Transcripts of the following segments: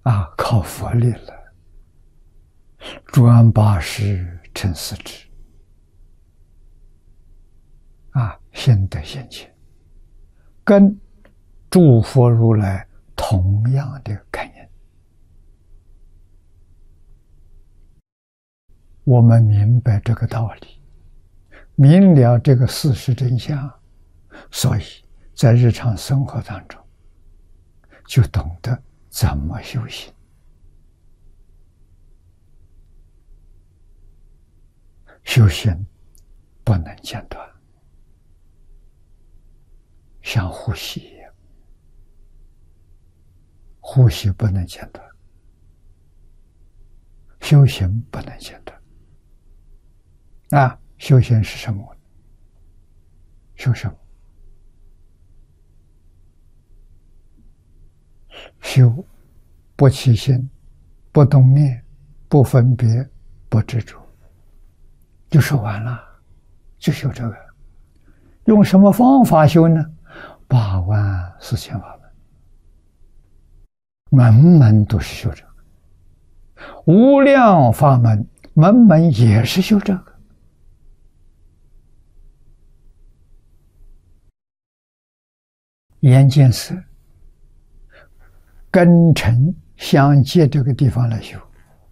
靠佛力了，转八识成四智，现得现前，跟诸佛如来同样的概念。我们明白这个道理，明了这个事实真相，所以在日常生活当中就懂得怎么修行。修行不能间断，像呼吸一样，呼吸不能间断，修行不能间断。修行是什么？修什么？修不起心，不动念，不分别，不执着，就说完了，就修这个。用什么方法修呢？84000法门，门门都是修这个。无量法门，门门也是修这个。眼见色，根尘相接这个地方来修。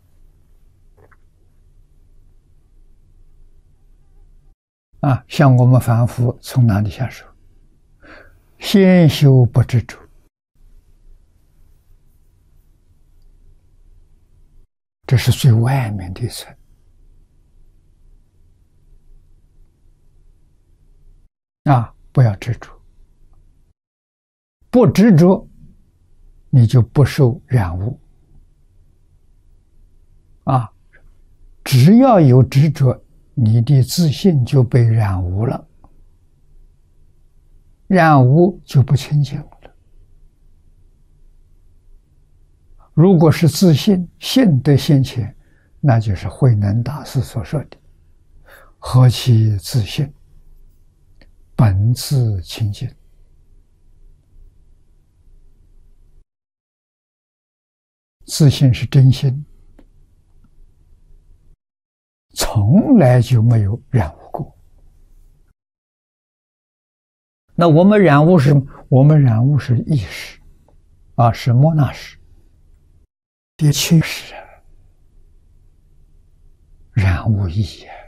像我们凡夫从哪里下手？先修不执着，这是最外面的一层。不要执着，不执着，你就不受染污。只要有执着，你的自信就被染污了，染污就不清净了。如果是自信，信得现前，那就是慧能大师所说的何其自信，本自清净。自信是真心，从来就没有染污过。那我们染污是什么？我们染污是意识，是末那识。第七识染污意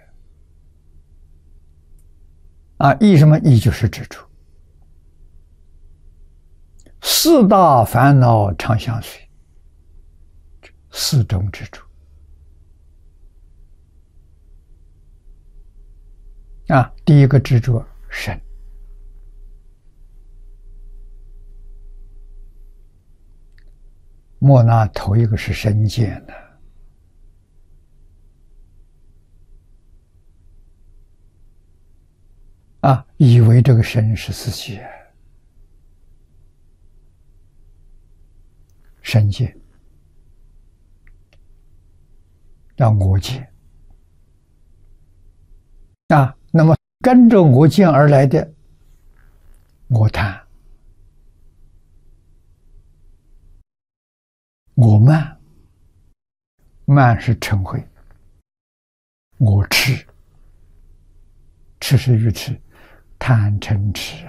意什么？意就是执着。四大烦恼常相随，四种执着。第一个执着身，末那头一个是身见的。以为这个身是自己，身见，让我见。那么跟着我见而来的我贪，我慢，慢是嗔恚，我痴，痴是愚痴，贪嗔痴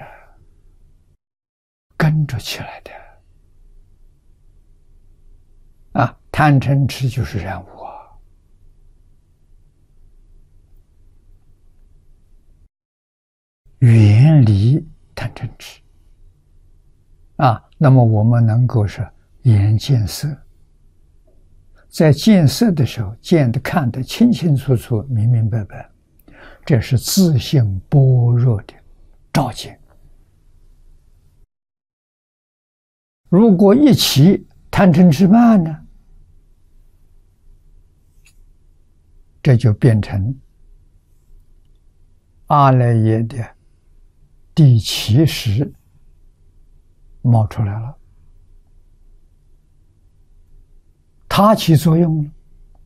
跟着起来的。贪嗔痴就是染污远离贪嗔痴那么我们能够是眼见色，在见色的时候见得看得清清楚楚明明白白，这是自性般若的照见。如果一起贪嗔痴慢呢，这就变成阿赖耶的第七识冒出来了，它起作用了。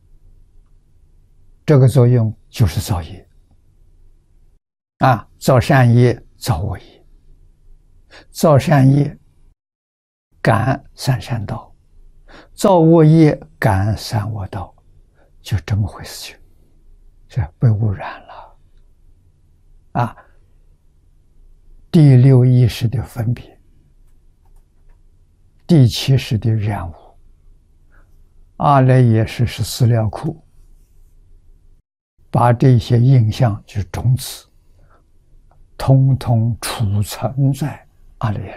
这个作用就是造业造善业，造恶业。造善业感三善道， 造恶业感三恶道，就这么回事情，是被污染了啊。第六意识的分别，第七识的染污，阿赖耶识是资料库，把这些印象就是种子，统统储存在阿赖耶